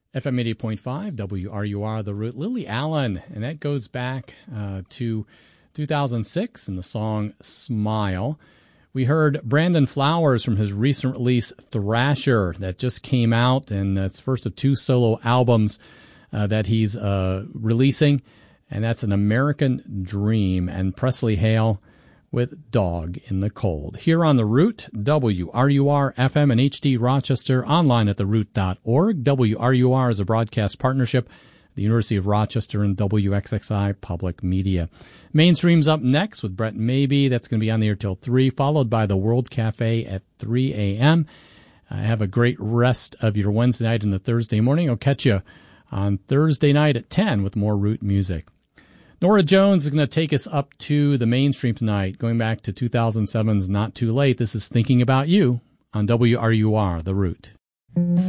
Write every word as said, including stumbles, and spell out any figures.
F M eighty point five, W R U R, The Root, Lily Allen, and that goes back uh, to two thousand six in the song Smile. We heard Brandon Flowers from his recent release Thrasher that just came out, and that's first of two solo albums uh, that he's uh, releasing, and that's An American Dream, and Presley Hale with Dog in the Cold. Here on The Root, W R U R F M and H D Rochester, online at the root dot org. W R U R is a broadcast partnership, the University of Rochester and W X X I Public Media. Mainstream's up next with Brett Maybe. That's going to be on the air till three, followed by the World Cafe at three a.m. Uh, have a great rest of your Wednesday night and the Thursday morning. I'll catch you on Thursday night at ten with more Root music. Norah Jones is going to take us up to the mainstream tonight, going back to two thousand seven's Not Too Late. This is Thinking About You on W R U R, The Root.